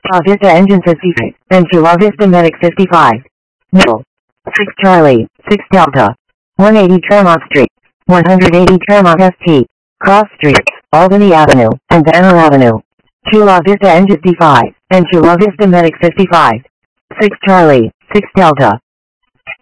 La Vista Engine 55, and to La Vista Medic 55. Middle. 6 Charlie, 6 Delta. 180 Tremont Street. 180 Tremont ST. Cross Streets, Albany Avenue, and Banner Avenue. To La Vista Engine 55, and to La Vista Medic 55. 6 Charlie, 6 Delta.